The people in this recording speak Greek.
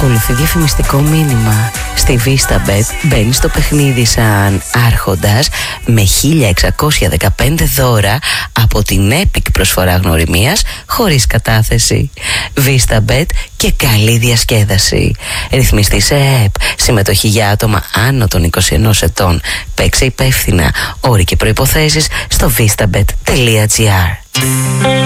Ακολουθεί διαφημιστικό μήνυμα. Στη VistaBet μπαίνει στο παιχνίδι σαν άρχοντας με 1.615 δώρα από την Epic προσφορά γνωριμίας χωρίς κατάθεση. VistaBet και καλή διασκέδαση. Ρυθμιστή σε ΕΕΠ. Συμμετοχή για άτομα άνω των 21 ετών. Παίξε υπεύθυνα. Όροι και προϋποθέσεις στο vistabet.gr.